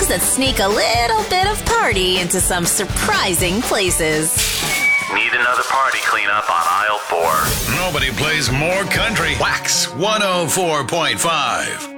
songs that sneak a little bit of party into some surprising places. Need another party cleanup on aisle 4. Nobody plays more country. Wax 104.5.